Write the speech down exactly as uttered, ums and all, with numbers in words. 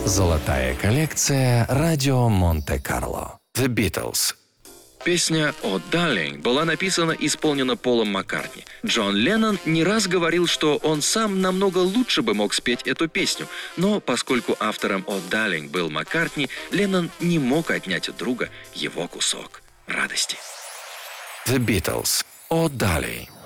Золотая коллекция «Радио Монте-Карло». The Beatles. Песня «О, Darling» была написана и исполнена Полом Маккартни. Джон Леннон не раз говорил, что он сам намного лучше бы мог спеть эту песню, но поскольку автором «О, Darling» был Маккартни, Леннон не мог отнять у друга его кусок радости. The Beatles. «О, Darling».